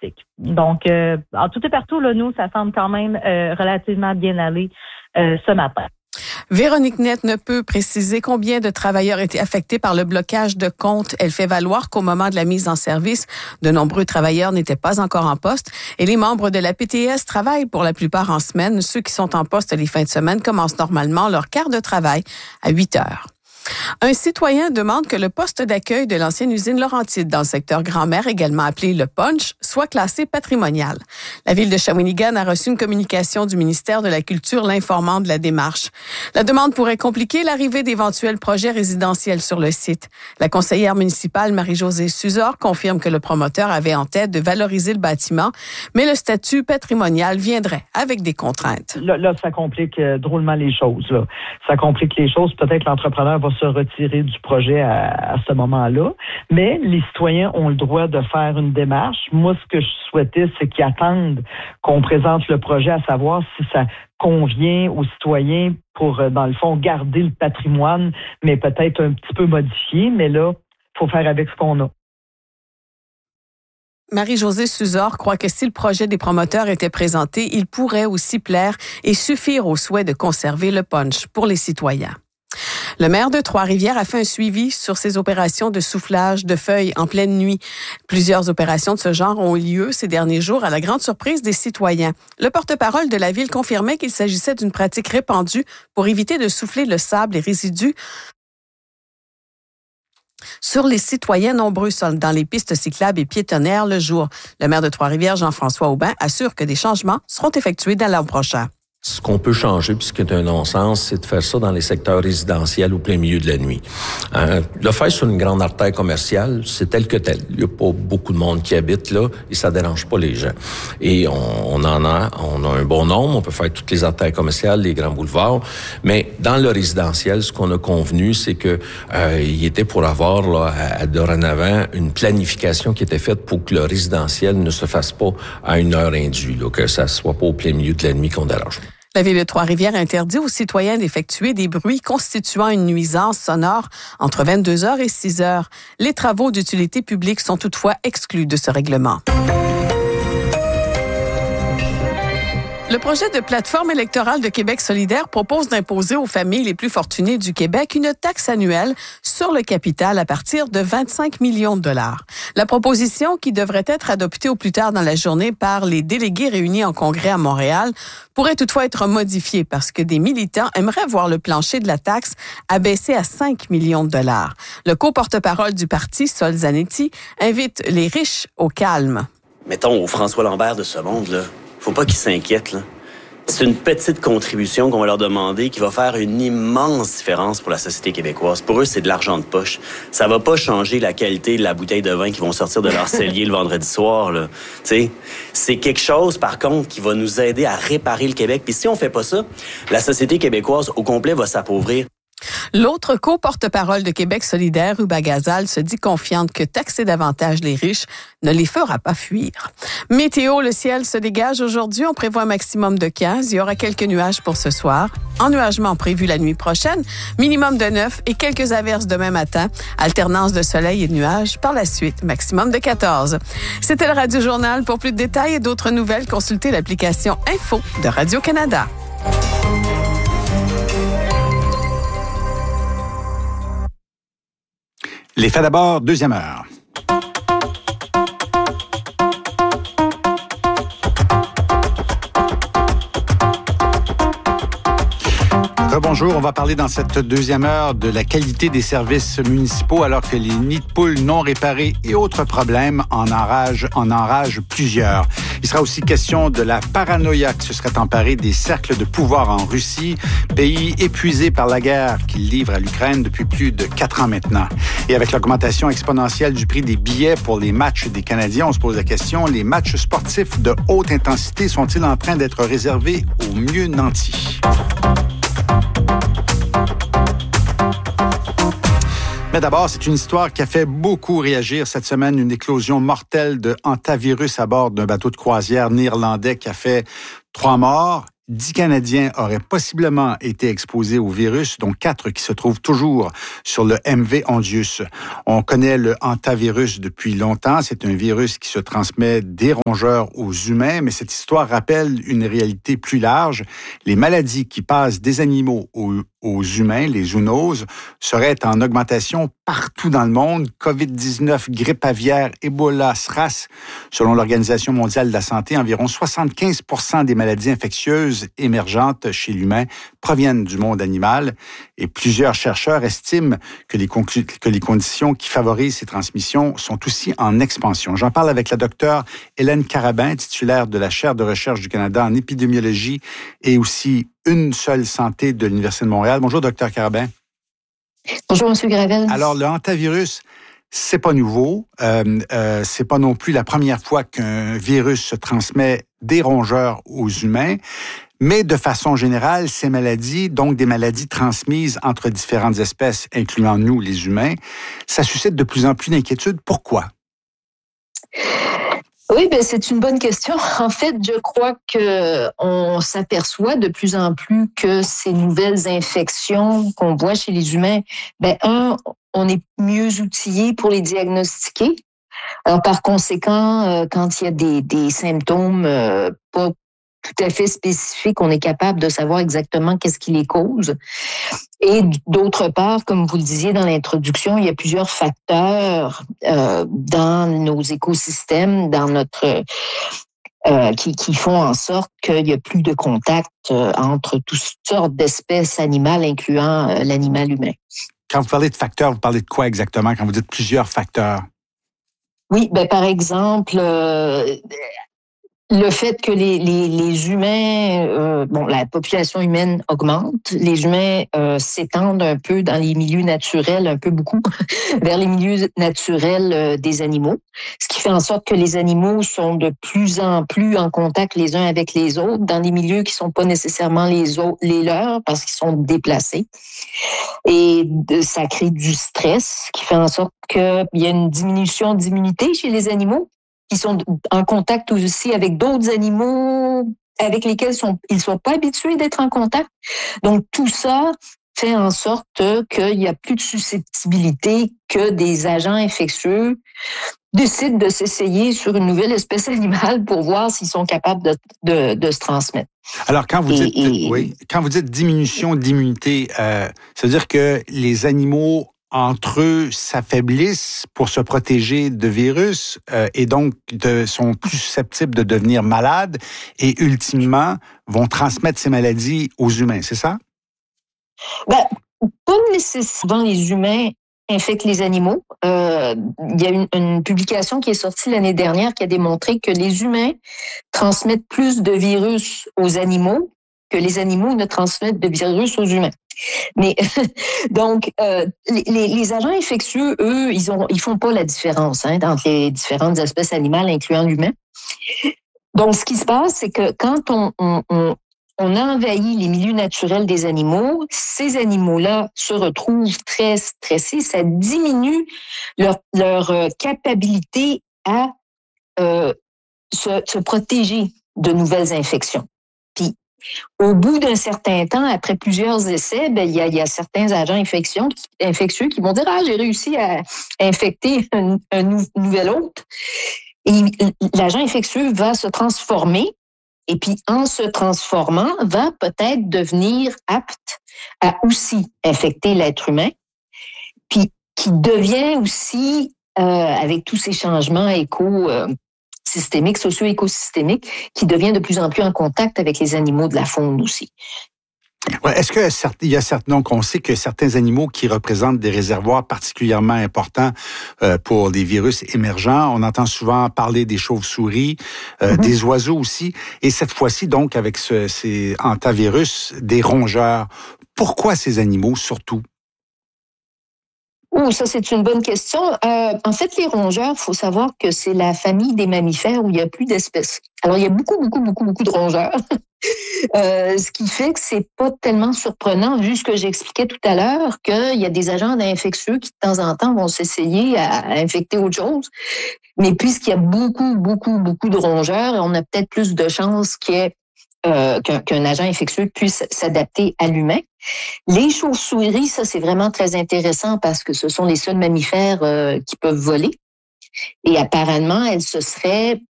touristique. Donc, en tout et partout, là, nous, ça semble quand même relativement bien aller ce matin. Véronique Nette ne peut préciser combien de travailleurs étaient affectés par le blocage de comptes. Elle fait valoir qu'au moment de la mise en service, de nombreux travailleurs n'étaient pas encore en poste et les membres de la PTS travaillent pour la plupart en semaine. Ceux qui sont en poste les fins de semaine commencent normalement leur quart de travail à 8 heures. Un citoyen demande que le poste d'accueil de l'ancienne usine Laurentide dans le secteur Grand-Mère, également appelé le Punch, soit classé patrimonial. La ville de Shawinigan a reçu une communication du ministère de la Culture l'informant de la démarche. La demande pourrait compliquer l'arrivée d'éventuels projets résidentiels sur le site. La conseillère municipale Marie-Josée Suzor confirme que le promoteur avait en tête de valoriser le bâtiment, mais le statut patrimonial viendrait avec des contraintes. Là, ça complique drôlement les choses. Là. Ça complique les choses. Peut-être l'entrepreneur va se retirer du projet à ce moment-là. Mais les citoyens ont le droit de faire une démarche. Moi, ce que je souhaitais, c'est qu'ils attendent qu'on présente le projet, à savoir si ça convient aux citoyens pour, dans le fond, garder le patrimoine, mais peut-être un petit peu modifié. Mais là, il faut faire avec ce qu'on a. Marie-Josée Suzor croit que si le projet des promoteurs était présenté, il pourrait aussi plaire et suffire au souhait de conserver le punch pour les citoyens. Le maire de Trois-Rivières a fait un suivi sur ces opérations de soufflage de feuilles en pleine nuit. Plusieurs opérations de ce genre ont eu lieu ces derniers jours à la grande surprise des citoyens. Le porte-parole de la ville confirmait qu'il s'agissait d'une pratique répandue pour éviter de souffler le sable et résidus sur les citoyens nombreux dans les pistes cyclables et piétonnières le jour. Le maire de Trois-Rivières, Jean-François Aubin, assure que des changements seront effectués dans l'an prochain. Ce qu'on peut changer, puis ce qui est un non-sens, c'est de faire ça dans les secteurs résidentiels au plein milieu de la nuit. Le faire sur une grande artère commerciale, c'est tel que tel. Il n'y a pas beaucoup de monde qui habite là et ça dérange pas les gens. Et on a un bon nombre, on peut faire toutes les artères commerciales, les grands boulevards, mais dans le résidentiel, ce qu'on a convenu, c'est que il était pour avoir là, dorénavant une planification qui était faite pour que le résidentiel ne se fasse pas à une heure indue, là, que ça soit pas au plein milieu de la nuit qu'on dérange. La Ville de Trois-Rivières interdit aux citoyens d'effectuer des bruits constituant une nuisance sonore entre 22h et 6h. Les travaux d'utilité publique sont toutefois exclus de ce règlement. Le projet de plateforme électorale de Québec solidaire propose d'imposer aux familles les plus fortunées du Québec une taxe annuelle sur le capital à partir de 25 millions de dollars. La proposition, qui devrait être adoptée au plus tard dans la journée par les délégués réunis en congrès à Montréal, pourrait toutefois être modifiée parce que des militants aimeraient voir le plancher de la taxe abaissé à 5 millions de dollars. Le co-porte-parole du parti, Sol Zanetti, invite les riches au calme. Mettons au François Lambert de ce monde, là. Faut pas qu'ils s'inquiètent, là. C'est une petite contribution qu'on va leur demander qui va faire une immense différence pour la société québécoise. Pour eux, c'est de l'argent de poche. Ça va pas changer la qualité de la bouteille de vin qu'ils vont sortir de leur cellier le vendredi soir, là. Tu sais, c'est quelque chose, par contre, qui va nous aider à réparer le Québec. Puis si on fait pas ça, la société québécoise au complet va s'appauvrir. L'autre co-porte-parole de Québec solidaire, Ruba Gazal, se dit confiante que taxer davantage les riches ne les fera pas fuir. Météo, le ciel se dégage aujourd'hui. On prévoit un maximum de 15. Il y aura quelques nuages pour ce soir. Ennuagement prévu la nuit prochaine. Minimum de 9 et quelques averses demain matin. Alternance de soleil et de nuages par la suite. Maximum de 14. C'était le Radio Journal. Pour plus de détails et d'autres nouvelles, consultez l'application Info de Radio-Canada. Les faits d'abord, deuxième heure. Rebonjour, on va parler dans cette deuxième heure de la qualité des services municipaux alors que les nids de poules non réparés et autres problèmes en enragent plusieurs. Il sera aussi question de la paranoïa qui se serait emparée des cercles de pouvoir en Russie, pays épuisé par la guerre qu'il livre à l'Ukraine depuis plus de 4 ans maintenant. Et avec l'augmentation exponentielle du prix des billets pour les matchs des Canadiens, on se pose la question, les matchs sportifs de haute intensité sont-ils en train d'être réservés aux mieux nantis? Mais d'abord, c'est une histoire qui a fait beaucoup réagir cette semaine. Une éclosion mortelle de hantavirus à bord d'un bateau de croisière néerlandais qui a fait 3 morts 10 Canadiens auraient possiblement été exposés au virus, dont 4 qui se trouvent toujours sur le MV Ondius. On connaît le hantavirus depuis longtemps. C'est un virus qui se transmet des rongeurs aux humains, mais cette histoire rappelle une réalité plus large. Les maladies qui passent des animaux aux humains, les zoonoses, seraient en augmentation partout dans le monde. COVID-19, grippe aviaire, Ebola, SRAS. Selon l'Organisation mondiale de la santé, environ 75% des maladies infectieuses émergentes chez l'humain proviennent du monde animal. Et plusieurs chercheurs estiment que les conditions qui favorisent ces transmissions sont aussi en expansion. J'en parle avec la docteure Hélène Carabin, titulaire de la chaire de recherche du Canada en épidémiologie et aussi Une seule santé de l'Université de Montréal. Bonjour, docteur Carabin. Bonjour, M. Gravel. Alors, le hantavirus, c'est pas nouveau. C'est pas non plus la première fois qu'un virus se transmet des rongeurs aux humains. Mais de façon générale, ces maladies, donc des maladies transmises entre différentes espèces, incluant nous, les humains, ça suscite de plus en plus d'inquiétudes. Pourquoi? Oui, c'est une bonne question. En fait, je crois qu'on s'aperçoit de plus en plus que ces nouvelles infections qu'on voit chez les humains, on est mieux outillé pour les diagnostiquer. Alors, par conséquent, quand il y a des symptômes pas tout à fait spécifiques, on est capable de savoir exactement qu'est-ce qui les cause. Et d'autre part, comme vous le disiez dans l'introduction, il y a plusieurs facteurs dans nos écosystèmes, dans notre qui font en sorte qu'il y a plus de contact entre toutes sortes d'espèces animales, incluant l'animal humain. Quand vous parlez de facteurs, vous parlez de quoi exactement quand vous dites plusieurs facteurs? Oui, par exemple, le fait que les humains, la population humaine augmente, les humains s'étendent un peu dans les milieux naturels, un peu beaucoup, vers les milieux naturels des animaux, ce qui fait en sorte que les animaux sont de plus en plus en contact les uns avec les autres, dans des milieux qui sont pas nécessairement les leurs, parce qu'ils sont déplacés. Et ça crée du stress, qui fait en sorte qu'il y a une diminution d'immunité chez les animaux, qui sont en contact aussi avec d'autres animaux avec lesquels ils sont pas habitués d'être en contact. Donc, tout ça fait en sorte qu'il y a plus de susceptibilité que des agents infectieux décident de s'essayer sur une nouvelle espèce animale pour voir s'ils sont capables de se transmettre. Alors, quand vous dites diminution d'immunité, ça veut dire que les animaux entre eux s'affaiblissent pour se protéger de virus et donc sont plus susceptibles de devenir malades et ultimement vont transmettre ces maladies aux humains, c'est ça? Pas nécessairement les humains infectent les animaux. Il y a une publication qui est sortie l'année dernière qui a démontré que les humains transmettent plus de virus aux animaux que les animaux ne transmettent de virus aux humains. Mais donc, les agents infectieux, eux, ils font pas la différence entre les différentes espèces animales, incluant l'humain. Donc, ce qui se passe, c'est que quand on envahit les milieux naturels des animaux, ces animaux-là se retrouvent très stressés. Ça diminue leur capacité à se protéger de nouvelles infections. Puis, au bout d'un certain temps, après plusieurs essais, il y a certains agents infectieux qui vont dire « j'ai réussi à infecter un nouvel hôte ». Et l'agent infectieux va se transformer et puis en se transformant, va peut-être devenir apte à aussi infecter l'être humain, puis qui devient aussi, avec tous ces changements systémique, socio-écosystémique, qui devient de plus en plus en contact avec les animaux de la faune aussi. Ouais, est-ce que il y a donc on sait que certains animaux qui représentent des réservoirs particulièrement importants pour des virus émergents, on entend souvent parler des chauves-souris, des oiseaux aussi, et cette fois-ci donc avec ces hantavirus, des rongeurs. Pourquoi ces animaux surtout? Ça, c'est une bonne question. En fait, les rongeurs, il faut savoir que c'est la famille des mammifères où il y a plus d'espèces. Alors, il y a beaucoup de rongeurs. Ce qui fait que c'est pas tellement surprenant, vu ce que j'expliquais tout à l'heure, qu'il y a des agents infectieux qui, de temps en temps, vont s'essayer à infecter autre chose. Mais puisqu'il y a beaucoup de rongeurs, on a peut-être plus de chances qu'il y ait qu'un agent infectieux puisse s'adapter à l'humain. Les chauves-souris, ça c'est vraiment très intéressant parce que ce sont les seuls mammifères qui peuvent voler. Et apparemment, elles se seraient